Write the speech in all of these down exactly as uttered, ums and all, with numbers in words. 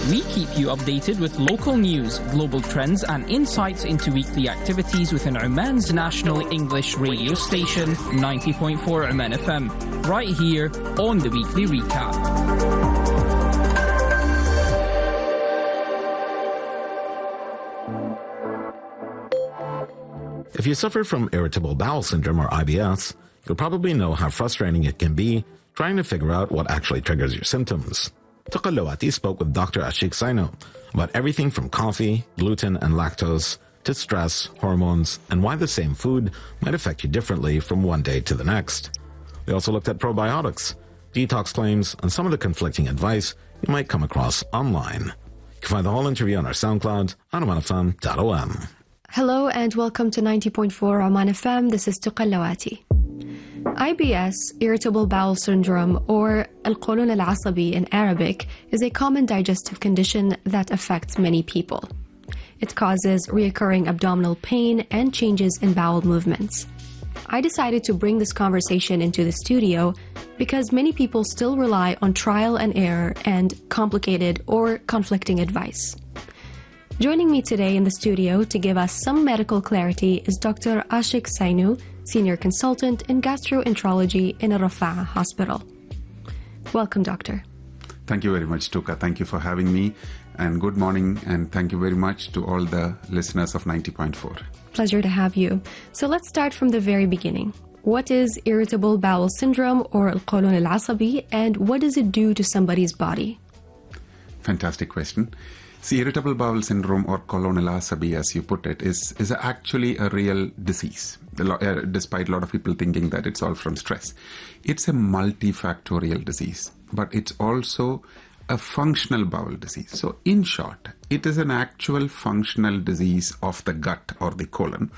We keep you updated with local news, global trends, and insights into weekly activities within Oman's national English radio station, ninety point four Oman F M, right here on the Weekly Recap. If you suffer from irritable bowel syndrome or I B S, you'll probably know how frustrating it can be trying to figure out what actually triggers your symptoms. Tuqa Lawati spoke with Doctor Ashik Sainu about everything from coffee, gluten, and lactose to stress, hormones, and why the same food might affect you differently from one day to the next. We also looked at probiotics, detox claims, and some of the conflicting advice you might come across online. You can find the whole interview on our SoundCloud on oman f m dot o m. Hello and welcome to ninety point four Oman F M. This is Tuqa Lawati. I B S, irritable bowel syndrome, or al-qulun al-asabi in Arabic, is a common digestive condition that affects many people. It causes recurring abdominal pain and changes in bowel movements. I decided to bring this conversation into the studio because many people still rely on trial and error and complicated or conflicting advice. Joining me today in the studio to give us some medical clarity is Doctor Ashik Sainu, Senior Consultant in Gastroenterology in Al-Rafa'a Hospital. Welcome, Doctor. Thank you very much, Tuqa. Thank you for having me. And good morning, and thank you very much to all the listeners of ninety point four. Pleasure to have you. So let's start from the very beginning. What is irritable bowel syndrome or al-qulun al-asabi, and what does it do to somebody's body? Fantastic question. See, irritable bowel syndrome or qulun al-asabi, as you put it, is, is actually a real disease, despite a lot of people thinking that it's all from stress. It's a multifactorial disease, but it's also a functional bowel disease. So in short, it is an actual functional disease of the gut or the colon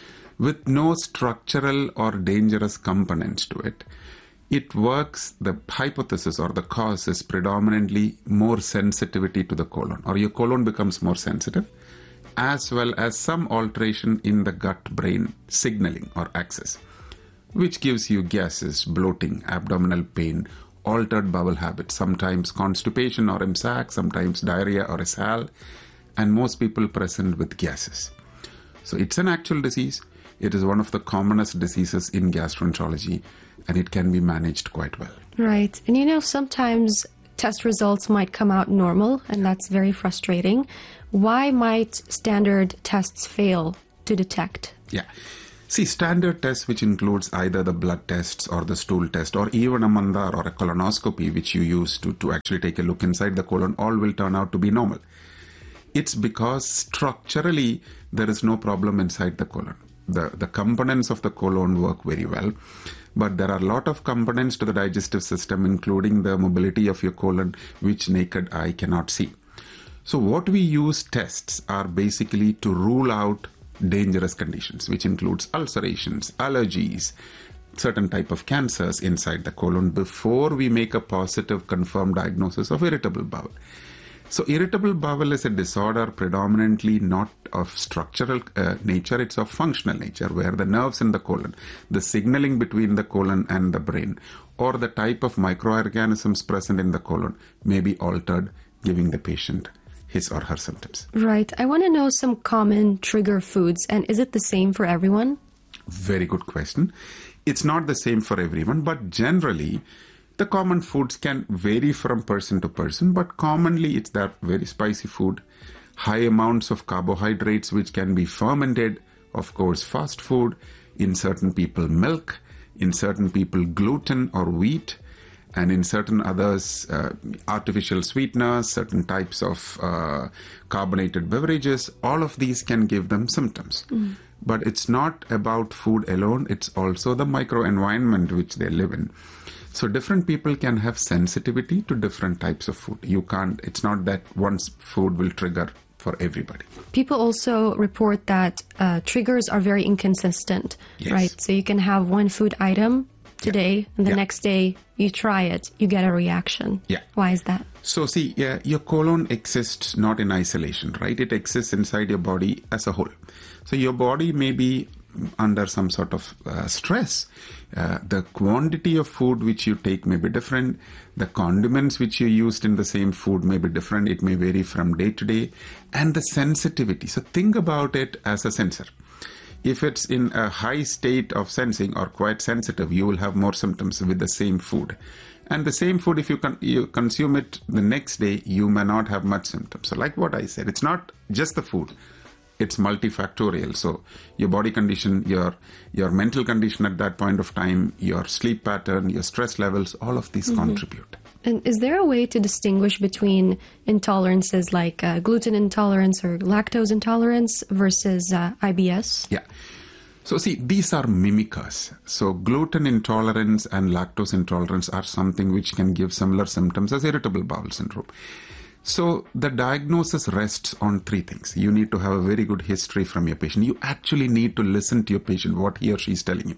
with no structural or dangerous components to it. It works, the hypothesis or the cause is predominantly more sensitivity to the colon, or your colon becomes more sensitive, as well as some alteration in the gut-brain signaling or axis, which gives you gases, bloating, abdominal pain, altered bowel habits, sometimes constipation or M S A C, sometimes diarrhea or ishal, and most people present with gases. So it's an actual disease. It is one of the commonest diseases in gastroenterology, and it can be managed quite well. Right. And you know, sometimes test results might come out normal, and that's very frustrating. Why might standard tests fail to detect? Yeah. See, standard tests, which includes either the blood tests or the stool test or even a mandar or a colonoscopy, which you use to, to actually take a look inside the colon, all will turn out to be normal. It's because structurally there is no problem inside the colon. The, the components of the colon work very well, but there are a lot of components to the digestive system, including the mobility of your colon, which naked eye cannot see. So what we use tests are basically to rule out dangerous conditions, which includes ulcerations, allergies, certain type of cancers inside the colon before we make a positive confirmed diagnosis of irritable bowel. So irritable bowel is a disorder predominantly not of structural uh, nature, it's of functional nature, where the nerves in the colon, the signaling between the colon and the brain, or the type of microorganisms present in the colon may be altered, giving the patient his or her symptoms. Right. I want to know some common trigger foods, and is it the same for everyone? Very good question. It's not the same for everyone, but generally, the common foods can vary from person to person, but commonly it's that very spicy food, high amounts of carbohydrates which can be fermented, of course fast food, in certain people milk, in certain people gluten or wheat, and in certain others uh, artificial sweeteners, certain types of uh, carbonated beverages. All of these can give them symptoms. Mm. But it's not about food alone, it's also the microenvironment which they live in. So different people can have sensitivity to different types of food. You can't, it's not that one food will trigger for everybody. People also report that uh, triggers are very inconsistent, yes. right? So you can have one food item today, yeah. and the yeah. next day you try it, you get a reaction. Yeah. Why is that? So see, yeah, your colon exists not in isolation, right? It exists inside your body as a whole. So your body may be under some sort of uh, stress, uh, the quantity of food which you take may be different. The condiments which you used in the same food may be different. It may vary from day to day. And the sensitivity. So think about it as a sensor. If it's in a high state of sensing or quite sensitive, you will have more symptoms with the same food. And the same food, if you, con- you consume it the next day, you may not have much symptoms. So like what I said, it's not just the food. It's multifactorial. So your body condition, your your mental condition at that point of time, your sleep pattern, your stress levels, all of these mm-hmm. contribute. And is there a way to distinguish between intolerances like uh, gluten intolerance or lactose intolerance versus uh, I B S? Yeah. So see, these are mimickers. So gluten intolerance and lactose intolerance are something which can give similar symptoms as irritable bowel syndrome. So the diagnosis rests on three things. You need to have a very good history from your patient. You actually need to listen to your patient, what he or she is telling you.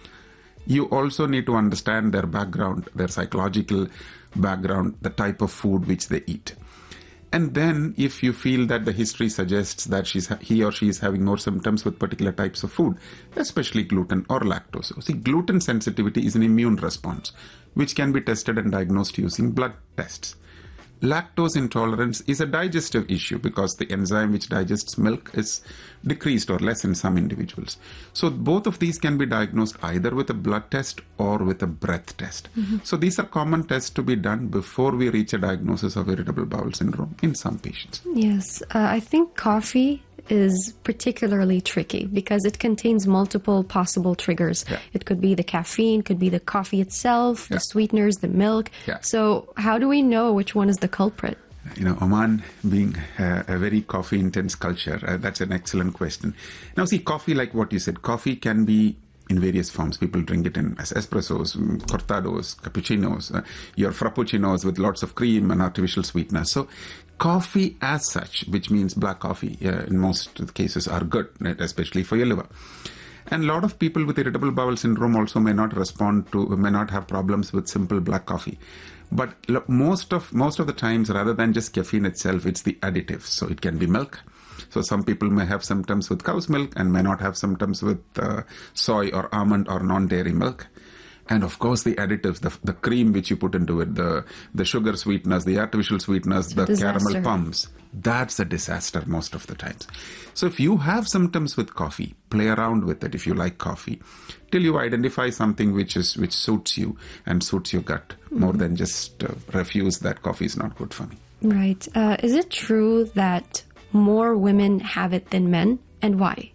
You also need to understand their background, their psychological background, the type of food which they eat. And then if you feel that the history suggests that she's, he or she is having more symptoms with particular types of food, especially gluten or lactose. So see, gluten sensitivity is an immune response, which can be tested and diagnosed using blood tests. Lactose intolerance is a digestive issue because the enzyme which digests milk is decreased or less in some individuals. So both of these can be diagnosed either with a blood test or with a breath test. Mm-hmm. So these are common tests to be done before we reach a diagnosis of irritable bowel syndrome in some patients. Yes, uh, I think coffee is particularly tricky because it contains multiple possible triggers. Yeah. It could be the caffeine, could be the coffee itself, yeah. the sweeteners, the milk. Yeah. So how do we know which one is the culprit? You know, Oman being uh, a very coffee-intense culture, uh, that's an excellent question. Now, see, coffee, like what you said, coffee can be in various forms. People drink it in as espressos, cortados, cappuccinos, uh, your frappuccinos with lots of cream and artificial sweeteners. So coffee as such, which means black coffee, uh, in most cases are good, right, especially for your liver. And a lot of people with irritable bowel syndrome also may not respond to, may not have problems with simple black coffee. But look, most of most of the times, rather than just caffeine itself, it's the additives. So it can be milk. So some people may have symptoms with cow's milk and may not have symptoms with uh, soy or almond or non-dairy milk. And of course, the additives, the, the cream which you put into it, the, the sugar sweeteners, the artificial sweeteners, the disaster. Caramel pumps, that's a disaster most of the times. So if you have symptoms with coffee, play around with it if you like coffee, till you identify something which is which suits you and suits your gut, mm-hmm. more than just uh, refuse that coffee is not good for me. Right. Uh, is it true that more women have it than men, and why?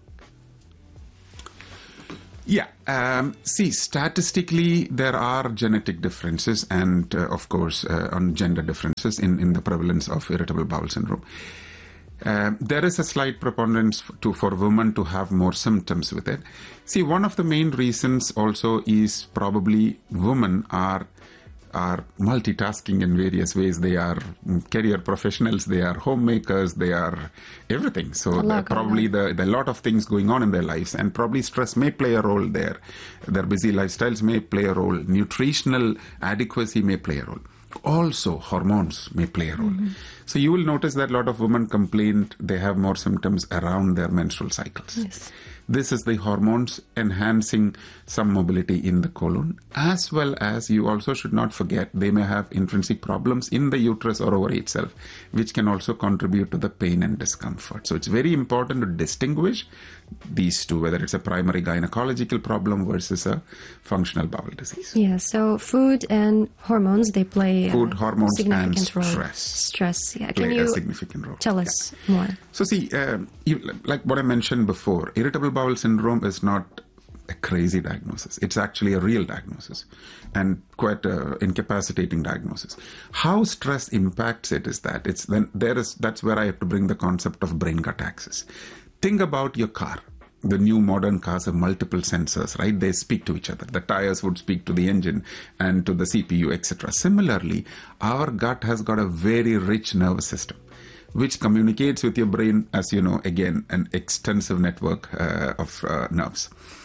Yeah. Um, see, statistically, there are genetic differences and, uh, of course, uh, on gender differences in, in the prevalence of irritable bowel syndrome. Uh, there is a slight preponderance to, for women to have more symptoms with it. See, one of the main reasons also is probably women are are multitasking in various ways. They are career professionals, they are homemakers, they are everything. So probably the, the lot of things going on in their lives, and probably stress may play a role there. Their busy lifestyles may play a role. Nutritional adequacy may play a role. Also, hormones may play a role. Mm-hmm. So you will notice that a lot of women complain they have more symptoms around their menstrual cycles. Yes. This is the hormones enhancing some mobility in the colon, as well as you also should not forget they may have intrinsic problems in the uterus or ovary itself, which can also contribute to the pain and discomfort. So it's very important to distinguish these two, whether it's a primary gynecological problem versus a functional bowel disease. Yeah, so food and hormones, they play food, a hormones, significant and role. stress. Stress, yeah. Play Can you a significant role. tell us yeah. more? So see, uh, you, like what I mentioned before, irritable bowel syndrome is not a crazy diagnosis. It's actually a real diagnosis and quite an incapacitating diagnosis. How stress impacts it is that it's then there is that's where I have to bring the concept of brain-gut axis. Think about your car. The new modern cars have multiple sensors, right? They speak to each other. The tires would speak to the engine and to the C P U, et cetera. Similarly, our gut has got a very rich nervous system, which communicates with your brain, as you know, again, an extensive network uh, of uh, nerves.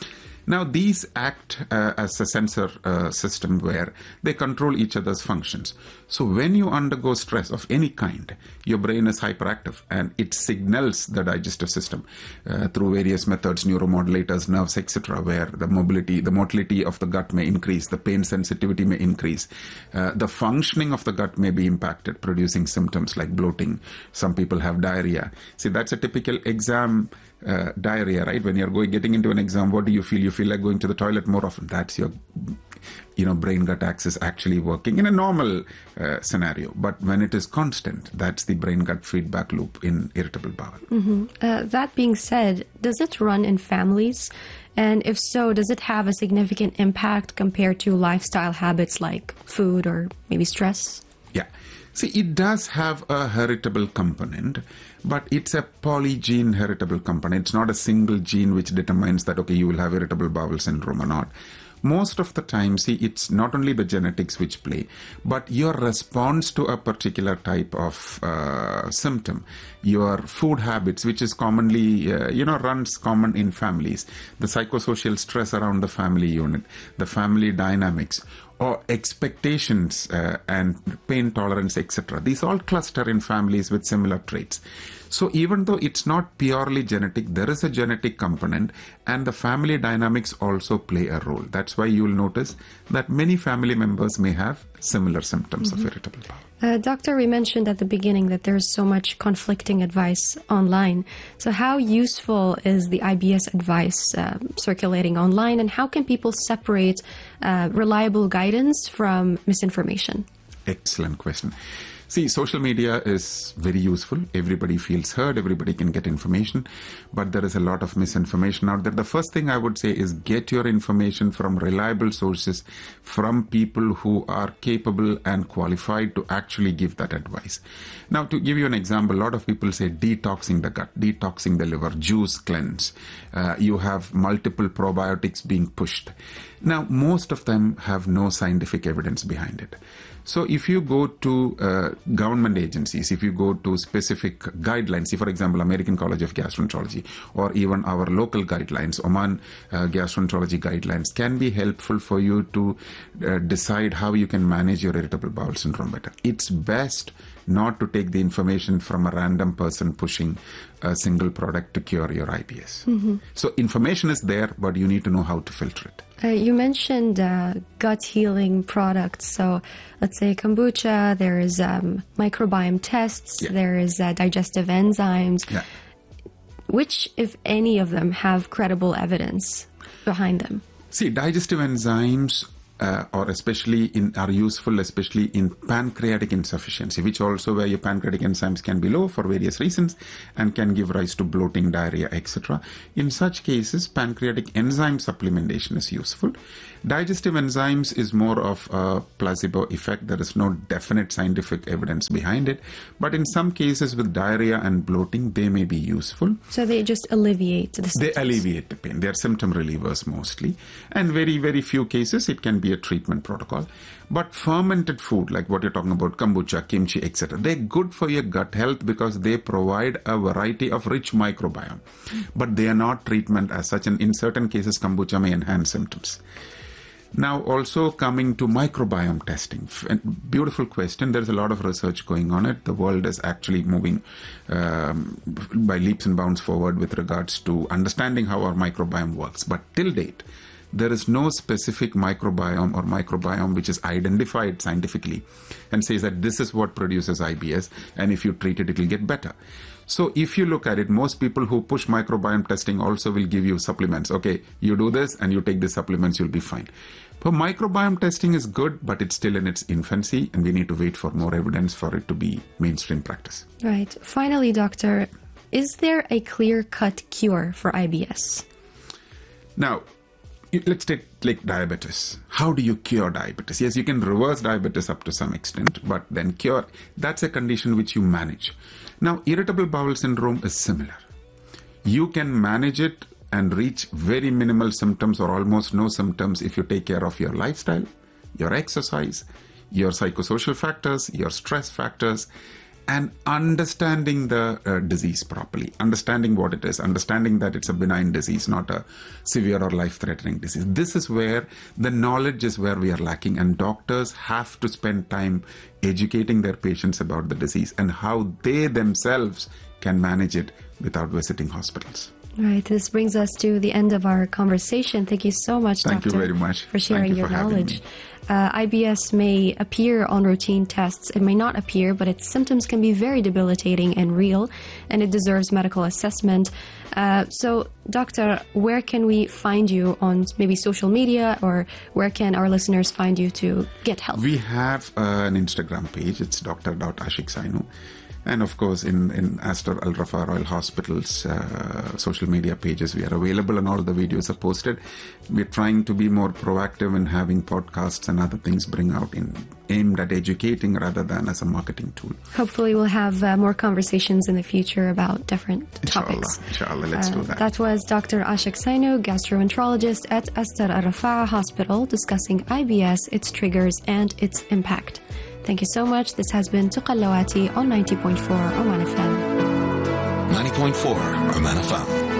Now, these act uh, as a sensor uh, system where they control each other's functions. So when you undergo stress of any kind, your brain is hyperactive and it signals the digestive system uh, through various methods, neuromodulators, nerves, et cetera, where the mobility, the motility of the gut may increase, the pain sensitivity may increase, uh, the functioning of the gut may be impacted, producing symptoms like bloating. Some people have diarrhea. See, that's a typical exam uh, diarrhea, right? When you're going, getting into an exam, what do you feel? You feel like going to the toilet more often. That's your, you know, brain-gut axis actually working in a normal uh, scenario. But when it is constant, that's the brain-gut feedback loop in irritable bowel. Mm-hmm. Uh, that being said, does it run in families? And if so, does it have a significant impact compared to lifestyle habits like food or maybe stress? Yeah. See, it does have a heritable component, but it's a polygene heritable component. It's not a single gene which determines that, okay, you will have irritable bowel syndrome or not. Most of the time, see, it's not only the genetics which play, but your response to a particular type of uh, symptom, your food habits, which is commonly, uh, you know, runs common in families, the psychosocial stress around the family unit, the family dynamics, or expectations uh, and pain tolerance, et cetera. These all cluster in families with similar traits. So even though it's not purely genetic, there is a genetic component, and the family dynamics also play a role. That's why you'll notice that many family members may have similar symptoms mm-hmm. of irritable bowel. Uh, Doctor, we mentioned at the beginning that there's so much conflicting advice online. So how useful is the I B S advice uh, circulating online, and how can people separate uh, reliable guidance from misinformation? Excellent question. See, social media is very useful. Everybody feels heard. Everybody can get information. But there is a lot of misinformation out there. The first thing I would say is get your information from reliable sources, from people who are capable and qualified to actually give that advice. Now, to give you an example, a lot of people say detoxing the gut, detoxing the liver, juice cleanse. Uh, you have multiple probiotics being pushed. Now, most of them have no scientific evidence behind it. So if you go to uh, government agencies, if you go to specific guidelines, see, for example, American College of Gastroenterology, or even our local guidelines, Oman uh, Gastroenterology guidelines, can be helpful for you to uh, decide how you can manage your irritable bowel syndrome better. It's best not to take the information from a random person pushing a single product to cure your I B S. Mm-hmm. So information is there, but you need to know how to filter it. Uh, you mentioned uh, gut healing products. So let's say kombucha, there is um, microbiome tests, yeah. there is uh, digestive enzymes. Yeah. Which, if any of them, have credible evidence behind them? See, digestive enzymes Uh, or especially in are useful especially in pancreatic insufficiency, which also where your pancreatic enzymes can be low for various reasons and can give rise to bloating, diarrhea, et cetera. In such cases, pancreatic enzyme supplementation is useful. Digestive enzymes is more of a placebo effect. There is no definite scientific evidence behind it. But in some cases with diarrhea and bloating, they may be useful. So they just alleviate the symptoms? They alleviate the pain. They are symptom relievers mostly. And very, very few cases, it can be a treatment protocol. But fermented food, like what you're talking about, kombucha, kimchi, et cetera, they're good for your gut health because they provide a variety of rich microbiome. Mm. But they are not treatment as such. And in certain cases, kombucha may enhance symptoms. Now, also coming to microbiome testing. Beautiful question. There's a lot of research going on it. The world is actually moving um, by leaps and bounds forward with regards to understanding how our microbiome works. But till date, there is no specific microbiome or microbiome which is identified scientifically and says that this is what produces I B S, and if you treat it, it will get better. So if you look at it, most people who push microbiome testing also will give you supplements. Okay, you do this and you take the supplements, you'll be fine. But microbiome testing is good, but it's still in its infancy, and we need to wait for more evidence for it to be mainstream practice. Right. Finally, doctor, is there a clear-cut cure for I B S? Now, let's take like diabetes. How do you cure diabetes? Yes, you can reverse diabetes up to some extent, but then cure, that's a condition which you manage. Now, irritable bowel syndrome is similar. You can manage it and reach very minimal symptoms or almost no symptoms if you take care of your lifestyle, your exercise, your psychosocial factors, your stress factors, and understanding the uh, disease properly, understanding what it is, understanding that it's a benign disease, not a severe or life-threatening disease. This is where the knowledge is where we are lacking, and doctors have to spend time educating their patients about the disease and how they themselves can manage it without visiting hospitals. Right. This brings us to the end of our conversation. Thank you so much, Thank Doctor, you very much. for sharing Thank you your for having knowledge. me. Uh, I B S may appear on routine tests. It may not appear, but its symptoms can be very debilitating and real, and it deserves medical assessment. Uh, so, Doctor, where can we find you on maybe social media, or where can our listeners find you to get help? We have uh, an Instagram page. It's doctor dot ashik sainu. And of course, in, in Aster Al Rafa Royal Hospital's uh, social media pages, we are available and all the videos are posted. We're trying to be more proactive in having podcasts and other things bring out in aimed at educating rather than as a marketing tool. Hopefully we'll have uh, more conversations in the future about different Inshallah, topics. inshallah, let's Uh, do that. That was Doctor Ashik Sainu, gastroenterologist at Aster Al Rafa Hospital, discussing I B S, its triggers, and its impact. Thank you so much. This has been Tuqallawati on ninety point four Oman F M. ninety point four Oman F M.